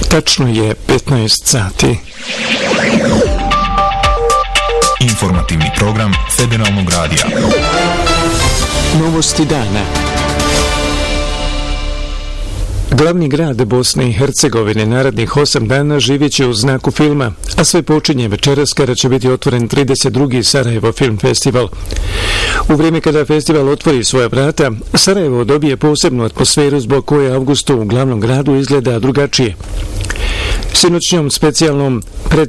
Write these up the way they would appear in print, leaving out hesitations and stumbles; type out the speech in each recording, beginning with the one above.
Tačno je 15 sati. Informativni program Federalnog radija. Novosti dana. Glavni grad Bosne i Hercegovine narednih 8 dana živjet će u znaku filma, a sve počinje večeras kada će biti otvoren 32. Sarajevo Film Festival. U vrijeme kada festival otvori svoja vrata, Sarajevo dobije posebnu atmosferu zbog koje avgustu u glavnom gradu izgleda drugačije. Sinoćnjom specijalnom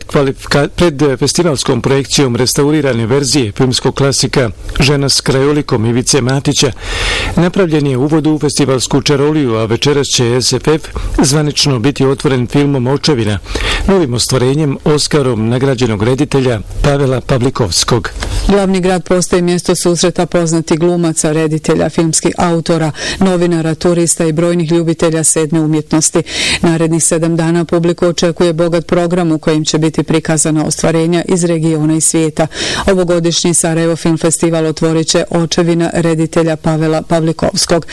predfestivalskom projekcijom restaurirane verzije filmskog klasika Žena s krajolikom Ivice Matića napravljen je uvod u festivalsku čaroliju, a večeras će SFF zvanično biti otvoren filmom Očevina, novim ostvarenjem Oskarom nagrađenog reditelja Pavela Pavlikovskog. Glavni grad postaje mjesto susreta poznatih glumaca, reditelja, filmskih autora, novinara, turista i brojnih ljubitelja sedme umjetnosti. Narednih 7 dana publiku očekuje bogat program u kojim će biti prikazana ostvarenja iz regiona i svijeta. Ovogodišnji Sarajevo Film Festival otvorit će Očevina reditelja Pavela Pavlikovskog.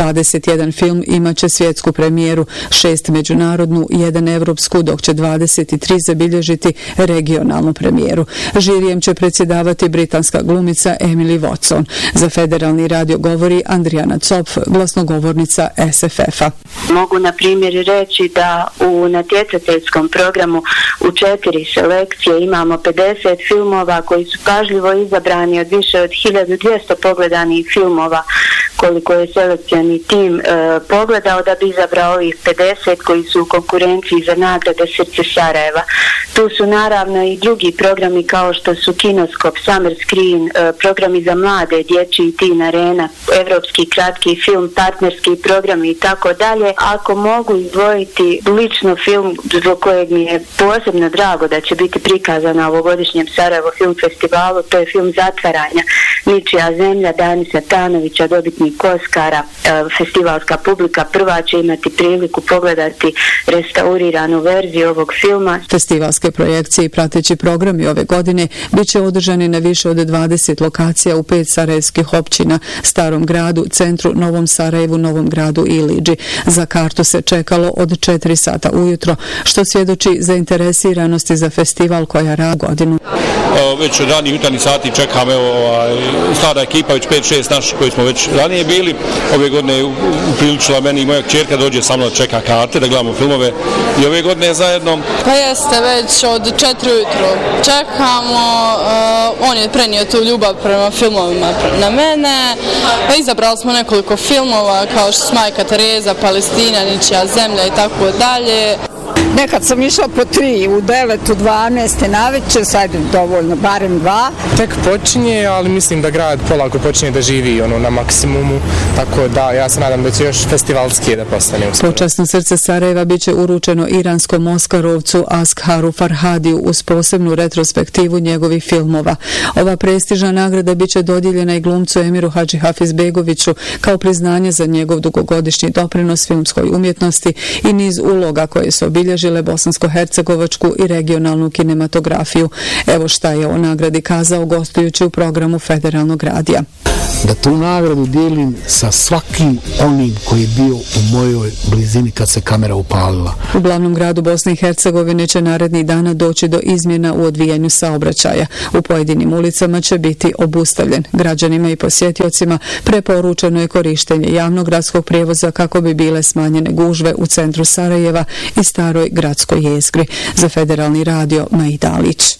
21 film imaće svjetsku premijeru, 6 međunarodnu i 1 evropsku, dok će 23 zabilježiti regionalnu premijeru. Žirijem će predsjedavati britanska glumica Emily Watson. Za Federalni radio govori Andrijana Copf, glasnogovornica SFF-a. Mogu na primjer reći da u natjecateljskom programu u 4 selekcije imamo 50 filmova koji su pažljivo izabrani od više od 1200 pogledanih filmova koliko je selekcioni tim pogledao da bi izabrao ovih 50 koji su u konkurenciji za nagrade Srce Sarajeva. Tu su naravno i drugi programi kao što su Kinoskop, Summer Screen, programi za mlade, dječji Teen Arena, evropski kratki film, partnerski programi i tako dalje. Ako mogu izdvojiti lično film zbog kojeg mi je posebno drago da će biti prikazan na ovogodišnjem Sarajevo Film Festivalu, to je film Zatvaranja, Ničija zemlja, Danisa Tanovića, dobitnik Oskara. Festivalska publika prva će imati priliku pogledati restauriranu verziju ovog filma. Festivalske projekcije i prateći programi ove godine bit će održani na više od 20 lokacija u 5 sarajevskih općina, Starom gradu, Centru, Novom Sarajevu, Novom gradu i Iliđi. Za kartu se čekalo od 4 sata ujutro, što svjedoči zainteresiranosti za festival koja radi godinu. Već od ranijih jutarnjih sati čekam, stara ekipa, već 5-6 naših koji smo već ranije bili. Ove godine upriličila meni i moja kćerka dođe sa mnom da čeka karte, da gledamo filmove i ove godine zajedno. Pa jeste, već od 4 ujutro čekamo, on je prenio tu ljubav prema filmovima na mene. Izabrali smo nekoliko filmova kao što su Majka Tereza, Palestina, Ničija zemlja i tako dalje. Nekad sam išla po 3, u 9, u 12 naveče, sad dovoljno, barem 2. Tek počinje, ali mislim da grad polako počinje da živi na maksimumu, tako da ja se nadam da će još festivalski da postane uskoro. Počasno srce Sarajeva bit će uručeno iranskom Oskarovcu Askharu Farhadiju uz posebnu retrospektivu njegovih filmova. Ova prestižna nagrada bit će dodijeljena i glumcu Emiru Hadžihafizbegoviću kao priznanje za njegov dugogodišnji doprinos filmskoj umjetnosti i niz uloga koje su obilježile bosansko-hercegovačku i regionalnu kinematografiju. Evo šta je o nagradi kazao gostujući u programu Federalnog radija. Da tu nagradu dijelim sa svakim onim koji je bio u mojoj blizini kad se kamera upalila. U glavnom gradu Bosne i Hercegovine će narednih dana doći do izmjena u odvijanju saobraćaja. U pojedinim ulicama će biti obustavljen. Građanima i posjetiocima preporučeno je korištenje javnog gradskog prijevoza kako bi bile smanjene gužve u centru Sarajeva i staroj gradskoj jezgri. Za Federalni radio Maida Alić.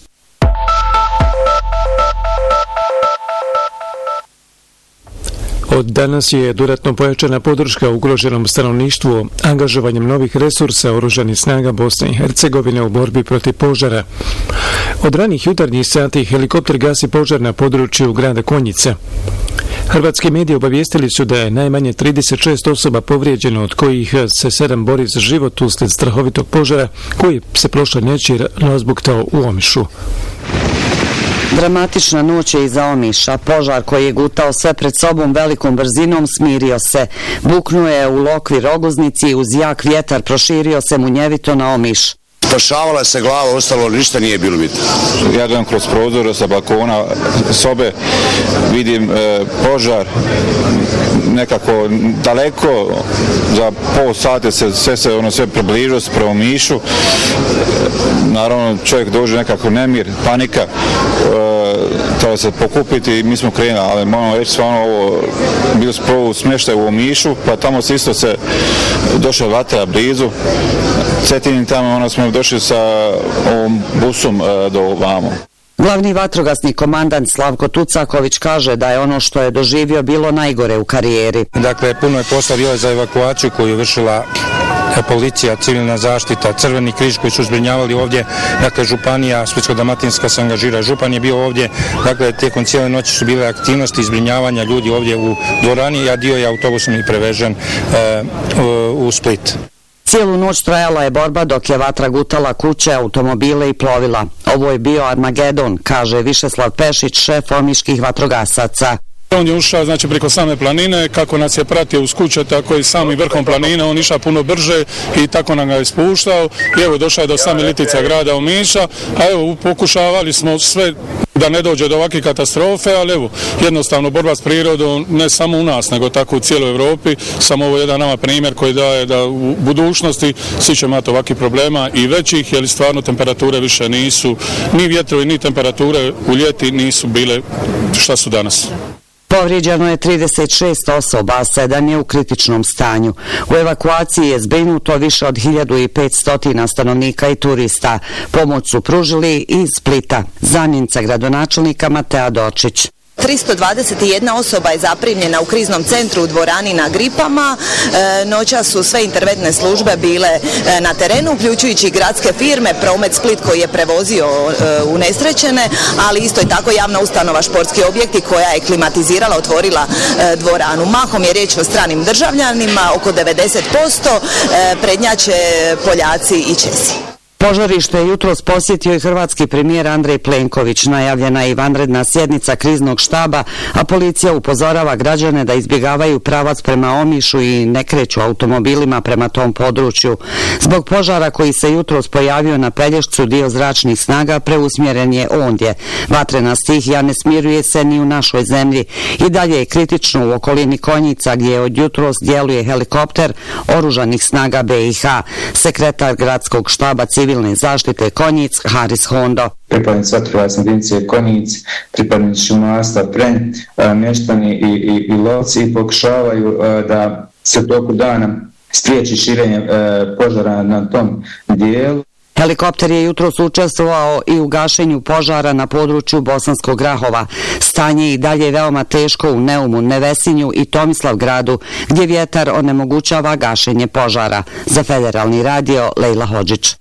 Od danas je dodatno pojačana podrška ugroženom stanovništvu angažovanjem novih resursa oružanih snaga Bosne i Hercegovine u borbi protiv požara. Od ranih jutarnjih sati helikopter gasi požar na području grada Konjica. Hrvatski mediji obavijestili su da je najmanje 36 osoba povrijeđeno, od kojih se 7 bori za život uslijed strahovitog požara koji se prošle noći razbuktao u Omišu. Dramatična noć je iza Omiša. Požar koji je gutao sve pred sobom velikom brzinom smirio se. Buknuo je u Lokvi Rogoznici i uz jak vjetar proširio se munjevito na Omiš. Spašavala se glava, ostalo ništa nije bilo bitno. Ja gledam kroz prozor sa balkona sobe, vidim požar nekako daleko, za pol sata sve približilo se prema Omišu. Naravno čovjek dođe nekako nemir, panika, treba se pokupiti i mi smo krenuli, ali moramo reći stvarno ovo, bili smo prvo smještaj u Omišu, pa tamo se isto došla vatra blizu, Cetinin tamo, onda smo došli sa ovom busom do ovamo. Glavni vatrogasni komandant Slavko Tucaković kaže da je ono što je doživio bilo najgore u karijeri. Dakle, puno je posla bilo za evakuaciju koju je vršila policija, civilna zaštita, Crveni križ koji su zbrinjavali ovdje, dakle Županija Splitsko-dalmatinska se angažira, župan je bio ovdje, dakle tijekom cijele noći su bile aktivnosti zbrinjavanja ljudi ovdje u dvorani, a dio je autobusom i prevežen u Split. Cijelu noć trajala je borba dok je vatra gutala kuće, automobile i plovila. Ovo je bio Armagedon, kaže Višeslav Pešić, šef omiških vatrogasaca. On je ušao znači preko same planine, kako nas je pratio uz kuće, tako i samim vrhom planine, on išao puno brže i tako nam ga je spuštao i evo došao je do same litice grada Omiša, a evo pokušavali smo sve da ne dođe do ovakve katastrofe, ali evo jednostavno borba s prirodom ne samo u nas, nego tako u cijeloj Evropi, samo ovo je jedan nama primjer koji daje da u budućnosti svi ćemo imati ovakvih problema i većih, jer stvarno temperature više nisu, ni vjetrovi ni temperature u ljeti nisu bile šta su danas. Povrijeđeno je 36 osoba, a 7 je u kritičnom stanju. U evakuaciji je zbrinuto više od 1500 stanovnika i turista. Pomoć su pružili iz Splita. Zamjenica gradonačelnika Matea Dočić. 321 osoba je zaprimljena u kriznom centru u dvorani na Gripama. Noća su sve interventne službe bile na terenu, uključujući gradske firme, Promet Split koji je prevozio unesrećene, ali isto i tako javna ustanova Športski objekti koja je klimatizirala, otvorila dvoranu. Mahom je riječ o stranim državljanima, oko 90%, prednjače Poljaci i Česi. Požarište je jutros posjetio i hrvatski premijer Andrej Plenković. Najavljena je i vanredna sjednica kriznog štaba, a policija upozorava građane da izbjegavaju pravac prema Omišu i ne kreću automobilima prema tom području. Zbog požara koji se jutros pojavio na Pelješcu, dio zračnih snaga preusmjeren je ondje. Vatrena stihija ne smiruje se ni u našoj zemlji. I dalje je kritično u okolini Konjica gdje od jutros djeluje helikopter oružanih snaga BiH. Sekretar gradskog štaba civilne zaštite Konjic, Haris Hondo. Pripadnici vatrogasne jedinice Konjic, pripadnici šumarstva Prenj, mještani i lovci i pokušavaju da se u toku dana spriječi širenje požara na tom dijelu. Helikopter je jutros učestvovao i u gašenju požara na području Bosanskog Grahova. Stanje je i dalje veoma teško u Neumu, Nevesinju i Tomislavgradu, gdje vjetar onemogućava gašenje požara. Za Federalni radio, Lejla Hodžić.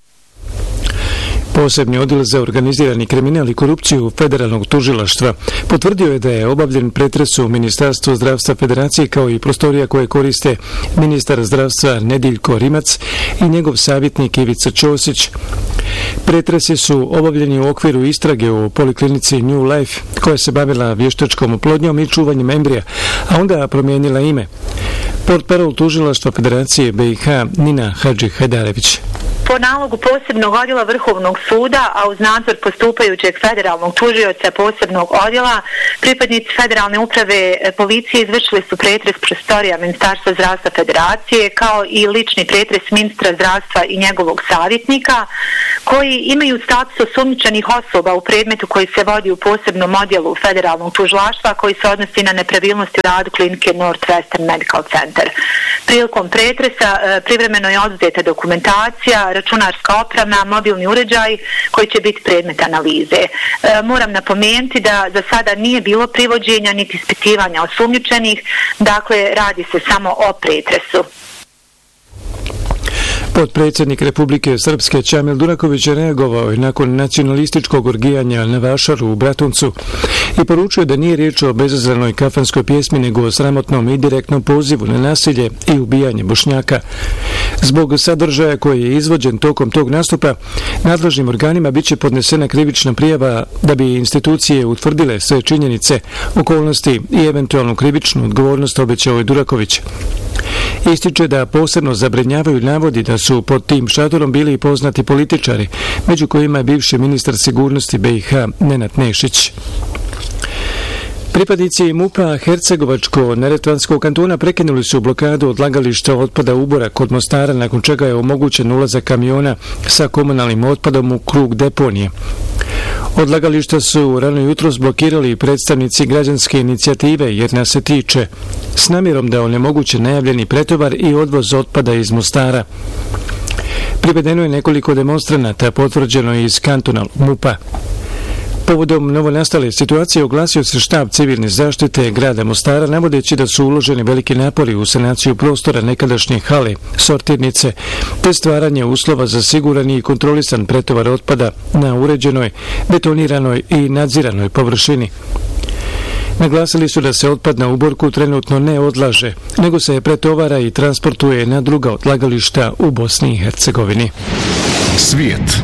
Posebni odjel za organizirani kriminal i korupciju Federalnog tužilaštva potvrdio je da je obavljen pretres u Ministarstvu zdravstva Federacije kao i prostorija koje koriste ministar zdravstva Nediljko Rimac i njegov savjetnik Ivica Ćosić. Pretresi su obavljeni u okviru istrage u poliklinici New Life koja se bavila vještačkom oplodnjom i čuvanjem embrija, a onda promijenila ime. Portparol tužilaštva Federacije BiH Nina Hadži Hajdarević. Po nalogu posebnog odjela Vrhovnog suda, a uz nadzor postupajućeg federalnog tužioca posebnog odjela, pripadnici Federalne uprave policije izvršili su pretres prostorija Ministarstva zdravstva Federacije kao i lični pretres ministra zdravstva i njegovog savjetnika, koji imaju status osumnjičenih osoba u predmetu koji se vodi u posebnom odjelu Federalnog tužilaštva koji se odnosi na nepravilnosti u radu klinike Northwestern Medical Center. Prilikom pretresa privremeno je oduzeta dokumentacija, računarska oprema, mobilni uređaj koji će biti predmet analize. Moram napomenuti da za sada nije bilo privođenja niti ispitivanja osumnjičenih, dakle radi se samo o pretresu. Potpredsjednik Republike Srpske Čamil Duraković je reagovao i nakon nacionalističkog orgijanja na Vašaru u Bratuncu i poručio da nije riječ o bezazranoj kafanskoj pjesmi nego o sramotnom i direktnom pozivu na nasilje i ubijanje Bošnjaka. Zbog sadržaja koji je izvođen tokom tog nastupa, nadležnim organima biće podnesena krivična prijava da bi institucije utvrdile sve činjenice, okolnosti i eventualnu krivičnu odgovornost, obećao je Duraković. Ističe da posebno zabrinjavaju navodi da su pod tim šatorom bili i poznati političari, među kojima je bivši ministar sigurnosti BiH Nenad Nešić. Pripadnici MUP-a Hercegovačko-neretvanskog kantona prekinuli su blokadu odlagališta otpada Ubora kod Mostara, nakon čega je omogućen ulazak kamiona sa komunalnim otpadom u krug deponije. Odlagališta su rano jutros blokirali predstavnici građanske inicijative Jer nas se tiče, s namjerom da onemoguće najavljeni pretovar i odvoz otpada iz Mostara. Privedeno je nekoliko demonstranata, potvrđeno je iz kantona MUP-a. Povodom novonastale situacije oglasio se štab civilne zaštite grada Mostara, navodeći da su uloženi veliki napori u sanaciju prostora nekadašnje hale, sortirnice, te stvaranje uslova za siguran i kontrolisan pretovar otpada na uređenoj, betoniranoj i nadziranoj površini. Naglasili su da se otpad na Uborku trenutno ne odlaže, nego se pretovara i transportuje na druga odlagališta u Bosni i Hercegovini. Svijet.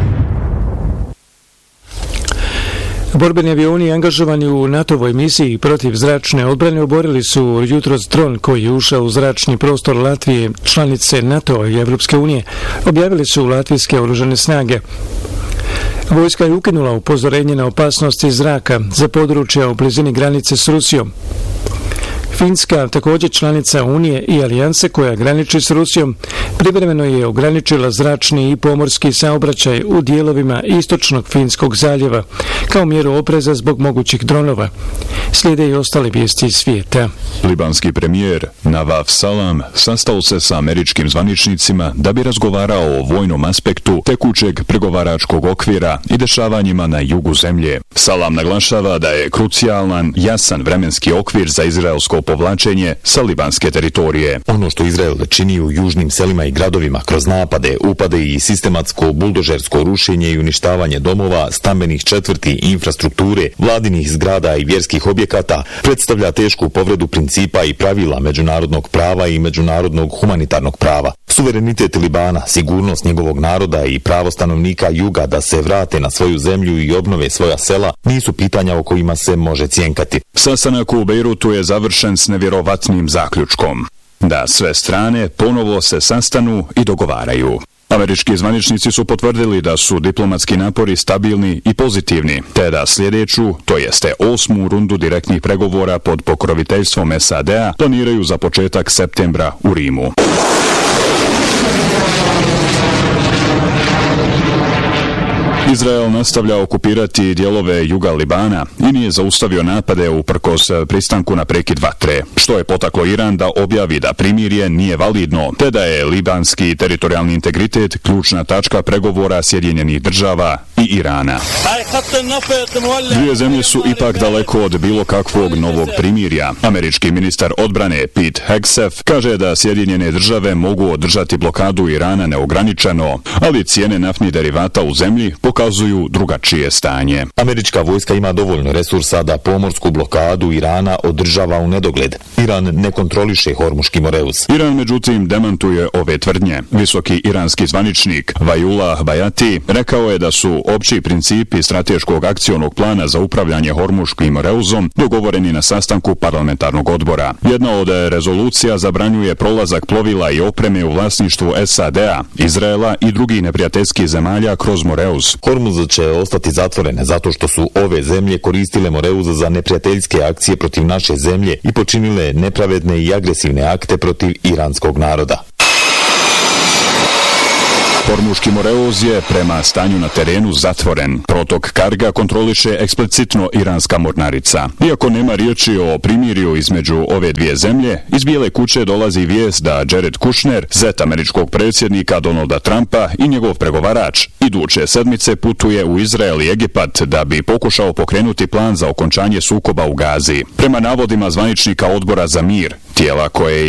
Borbeni avioni angažovani u NATO-voj misiji protiv zračne odbrane oborili su jutros dron koji je ušao u zračni prostor Latvije, članice NATO i Evropske unije, objavili su latvijske oružane snage. Vojska je ukinula upozorenje na opasnosti zraka za područja u blizini granice s Rusijom. Finska, također članica Unije i Alijanse koja graniči s Rusijom, privremeno je ograničila zračni i pomorski saobraćaj u dijelovima istočnog Finskog zaljeva, kao mjeru opreza zbog mogućih dronova. Slijede i ostale vijesti iz svijeta. Libanski premijer Nawaf Salam sastao se sa američkim zvaničnicima da bi razgovarao o vojnom aspektu tekućeg pregovaračkog okvira i dešavanjima na jugu zemlje. Salam naglašava da je krucijalan, jasan vremenski okvir za izraelsko povlačenje sa libanske teritorije. Ono što Izrael čini u južnim selima i gradovima kroz napade, upade i sistematsko buldožersko rušenje i uništavanje domova, stambenih četvrti, infrastrukture, vladinih zgrada i vjerskih objekata, predstavlja tešku povredu principa i pravila međunarodnog prava i međunarodnog humanitarnog prava. Suverenitet Libana, sigurnost njegovog naroda i pravo stanovnika juga da se vrate na svoju zemlju i obnove svoja sela nisu pitanja o kojima se može cjenkati. Sastanak u Bejrutu je završen s nevjerovatnim zaključkom da sve strane ponovo se sastanu i dogovaraju. Američki zvaničnici su potvrdili da su diplomatski napori stabilni i pozitivni, te da sljedeću, to jeste 8. rundu direktnih pregovora pod pokroviteljstvom SAD-a, planiraju za početak septembra u Rimu. Izrael nastavlja okupirati dijelove juga Libana i nije zaustavio napade uprkos pristanku na prekid vatre, što je potaklo Iran da objavi da primirje nije validno, te da je libanski teritorijalni integritet ključna tačka pregovora Sjedinjenih država i Irana. Dvije zemlje su ipak daleko od bilo kakvog novog primirja. Američki ministar odbrane Pete Hegseth kaže da Sjedinjene države mogu održati blokadu Irana neograničeno, ali cijene naftnih derivata u zemlji pokazuju drugačije stanje. Američka vojska ima dovoljno resursa da pomorsku blokadu Irana održava u nedogled. Iran ne kontroliše Hormuški Moreuz. Iran međutim demantuje ove tvrdnje. Visoki iranski zvaničnik Vajullah Bajati rekao je da su opći principi strateškog akcionog plana za upravljanje Hormuškim Moreuzom dogovoreni na sastanku parlamentarnog odbora. Jedna od rezolucija zabranjuje prolazak plovila i opreme u vlasništvu SAD-a, Izraela i drugih neprijateljskih zemalja kroz Moreuz. Hormuz će ostati zatvorene zato što su ove zemlje koristile Moreuz za neprijateljske akcije protiv naše zemlje i počinile nepravedne i agresivne akte protiv iranskog naroda. Hormuški Moreuz je prema stanju na terenu zatvoren. Protok karga kontroliše eksplicitno iranska mornarica. Iako nema riječi o primirju između ove dvije zemlje, iz Bijele kuće dolazi vijest da Jared Kushner, zet američkog predsjednika Donalda Trumpa i njegov pregovarač, iduće sedmice putuje u Izrael i Egipat da bi pokušao pokrenuti plan za okončanje sukoba u Gazi. Prema navodima zvaničnika Odbora za mir, tijela koje